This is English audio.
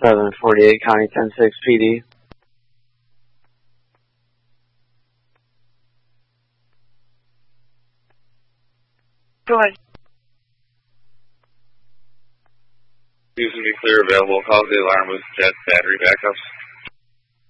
748 County 10-6 PD. Go ahead. Houston, be clear, available. Cause the alarm was jet battery backups.